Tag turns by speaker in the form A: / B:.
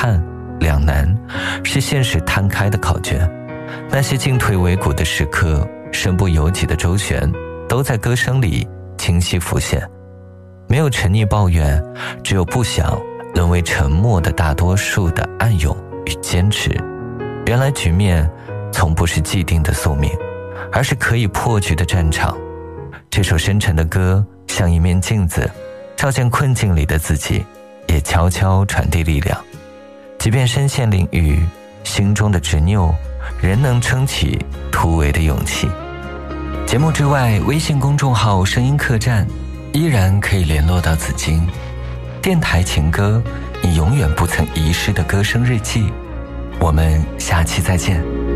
A: 憾、两难，是现实摊开的考卷。那些进退维谷的时刻，身不由己的周旋，都在歌声里清晰浮现。没有沉溺抱怨，只有不想沦为沉默的大多数的暗涌与坚持。原来局面从不是既定的宿命，而是可以破局的战场。这首深沉的歌像一面镜子，照见困境里的自己，也悄悄传递力量。即便身陷囹圄，心中的执拗仍能撑起突围的勇气。节目之外，微信公众号声音客栈依然可以联络到紫金。电台情歌，你永远不曾遗失的歌声日记。我们下期再见。